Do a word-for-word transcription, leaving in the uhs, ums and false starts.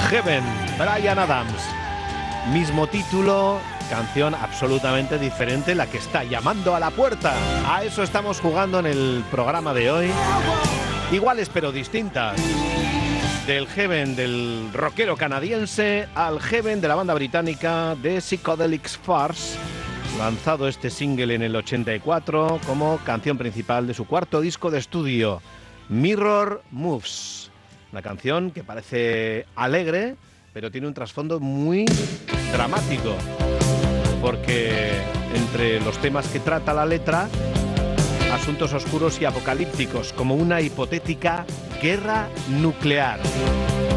Heaven, Bryan Adams. Mismo título, canción absolutamente diferente, la que está llamando a la puerta. A eso estamos jugando en el programa de hoy. Iguales pero distintas. Del Heaven del rockero canadiense al Heaven de la banda británica de Psychedelics Farce, lanzado este single en el ochenta y cuatro como canción principal de su cuarto disco de estudio, Mirror Moves. Una canción que parece alegre, pero tiene un trasfondo muy dramático, porque entre los temas que trata la letra, asuntos oscuros y apocalípticos, como una hipotética guerra nuclear.